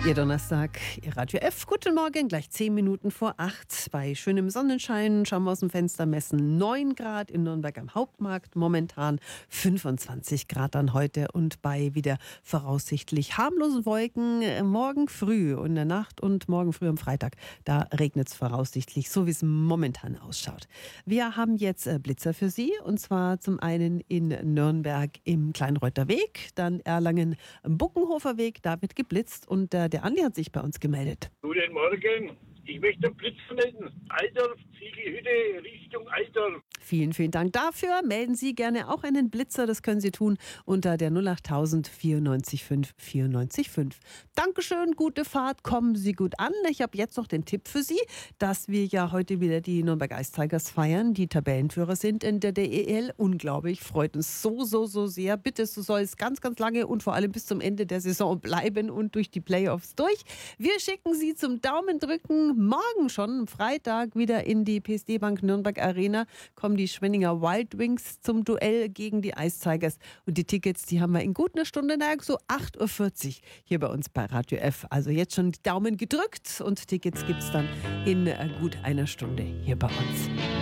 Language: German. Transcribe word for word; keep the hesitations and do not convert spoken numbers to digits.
Ihr Donnerstag, Ihr Radio F. Guten Morgen, gleich zehn Minuten vor acht. Bei schönem Sonnenschein schauen wir aus dem Fenster, messen neun Grad in Nürnberg am Hauptmarkt. Momentan fünfundzwanzig Grad dann heute und bei wieder voraussichtlich harmlosen Wolken morgen früh und in der Nacht und morgen früh am Freitag. Da regnet es voraussichtlich, so wie es momentan ausschaut. Wir haben jetzt Blitzer für Sie und zwar zum einen in Nürnberg im Kleinreuther Weg, dann Erlangen Buckenhofer Weg, da wird geblitzt und äh, der Andi hat sich bei uns gemeldet. Guten Morgen. Ich möchte einen Blitz melden. Alter, Ziegelhütte, Richtung Alter. Vielen, vielen Dank dafür. Melden Sie gerne auch einen Blitzer. Das können Sie tun unter der null acht tausend vierundneunzig fünf vierundneunzig fünf. Dankeschön, gute Fahrt, kommen Sie gut an. Ich habe jetzt noch den Tipp für Sie, dass wir ja heute wieder die Nürnberg Ice Tigers feiern, die Tabellenführer sind in der D E L. Unglaublich, freut uns so, so, so sehr. Bitte, so soll es ganz, ganz lange und vor allem bis zum Ende der Saison bleiben und durch die Playoffs durch. Wir schicken Sie zum Daumendrücken morgen schon, am Freitag, wieder in die P S D Bank Nürnberg Arena. Kommen die Schwenninger Wild Wings zum Duell gegen die Ice Tigers. Und die Tickets, die haben wir in gut einer Stunde, so acht Uhr vierzig hier bei uns bei Radio F. Also jetzt schon die Daumen gedrückt und Tickets gibt es dann in gut einer Stunde hier bei uns.